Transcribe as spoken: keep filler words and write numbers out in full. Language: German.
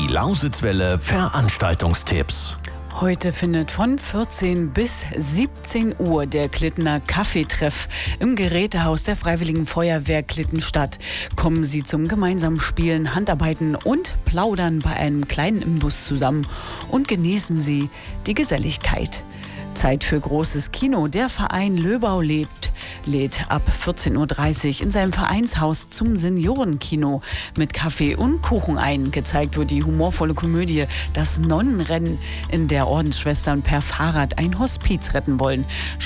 Lausitzwelle Veranstaltungstipps. Heute findet von vierzehn bis siebzehn Uhr der Klittener Kaffeetreff im Gerätehaus der Freiwilligen Feuerwehr Klitten statt. Kommen Sie zum gemeinsamen Spielen, Handarbeiten und Plaudern bei einem kleinen Imbiss zusammen und genießen Sie die Geselligkeit. Zeit für großes Kino. Der Verein Löbau lebt lädt ab vierzehn Uhr dreißig in seinem Vereinshaus zum Seniorenkino mit Kaffee und Kuchen ein. Gezeigt wird die humorvolle Komödie Das Nonnenrennen, in der Ordensschwestern per Fahrrad ein Hospiz retten wollen.